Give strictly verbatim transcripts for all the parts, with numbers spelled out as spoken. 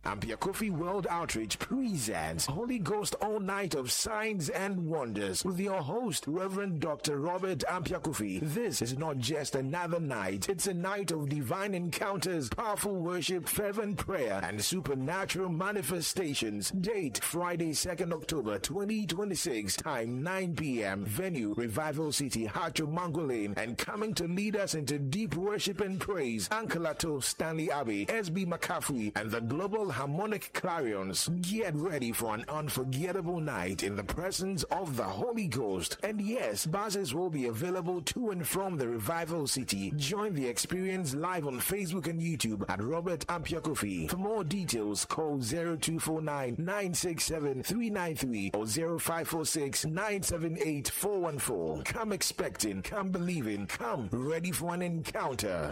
Ampia Kofi World Outreach presents Holy Ghost All Night of Signs and Wonders with your host, Reverend Doctor Robert Ampia Kofi. This is not just another night, it's a night of divine encounters, powerful worship, fervent prayer, and supernatural manifestations. Date Friday, second October twenty twenty-six, time nine p.m. Venue Revival City, Hacho Mango Lane, and coming to lead us into deep worship and praise, Ankalato Stanley Abbey, S B McCaffrey, and the Global Harmonic Clarions. Get ready for an unforgettable night in the presence of the Holy Ghost. And yes, buses will be available to and from the Revival City. Join the experience live on Facebook and YouTube at Robert Ampia Kofi. For more details, call zero two four nine, nine six seven, three nine three or zero five four six, nine seven eight, four one four. Come expecting, come believing, come ready for an encounter.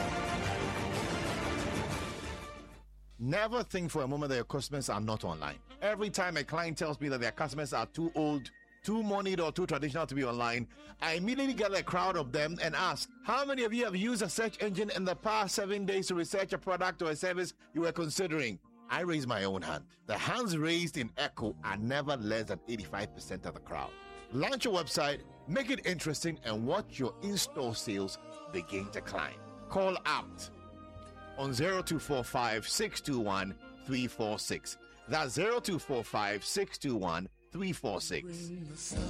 Never think for a moment that your customers are not online. Every time a client tells me that their customers are too old, too moneyed, or too traditional to be online, I immediately get a crowd of them and ask, how many of you have used a search engine in the past seven days to research a product or a service you were considering? I raise my own hand. The hands raised in echo are never less than eighty-five percent of the crowd. Launch your website, make it interesting, and watch your in-store sales begin to climb. Call out on zero two four five, six two one, three four six. That's zero two four five, six two one, three four six.